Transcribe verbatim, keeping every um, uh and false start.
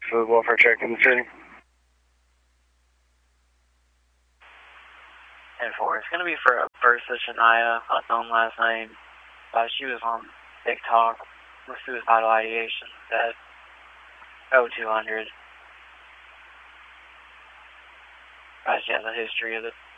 is welfare check in the city. ten four. It's going to be for a Versa Shania, unknown last name. Uh, she was on TikTok with suicidal ideation. That oh two hundred. Uh, she has a history of it.